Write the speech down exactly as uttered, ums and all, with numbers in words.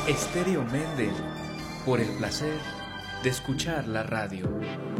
Estéreo Mendel, por el placer de escuchar la radio.